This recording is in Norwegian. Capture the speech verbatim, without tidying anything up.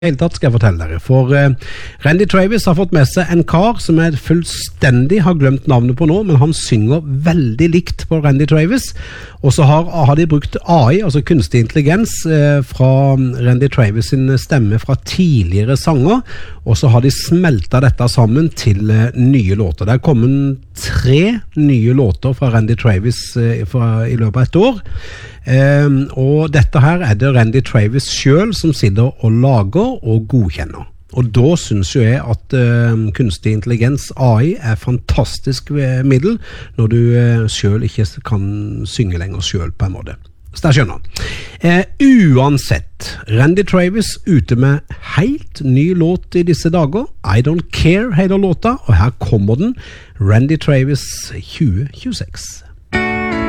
Helt tatt skal jeg fortelle dere, for uh, Randy Travis har fått med seg en kar som jeg fullstendig har glemt navnet på nå, men han synger veldig likt på Randy Travis, og så har, har de brukt A I, altså kunstig intelligens, uh, fra Randy Travis sin stemme fra tidligere sanger, og så har de smeltet dette sammen til uh, nye låter. Det er kommet tre nye låter fra Randy Travis uh, fra, i løpet av et år, um, og dette her er det Randy Travis selv som sitter og lager og godkjenner. Og da synes jo jeg at uh, kunstig intelligens, A I, er fantastisk middel når du uh, selv ikke kan synge lenger selv på en måte. Så der skjønner. Uh, uansett, Randy Travis ute med helt ny låt i disse dager. I Don't Care heter låta, og her kommer den. Randy Travis tjue tjueseks.